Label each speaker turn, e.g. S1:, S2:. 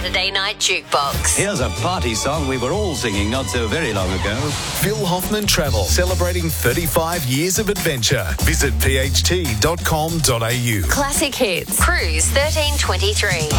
S1: Saturday Night Jukebox.
S2: Here's a party song we were all singing not so very long ago.
S3: Phil Hoffman Travel, celebrating 35 years of adventure. Visit pht.com.au.
S1: Classic hits. Cruise 1323.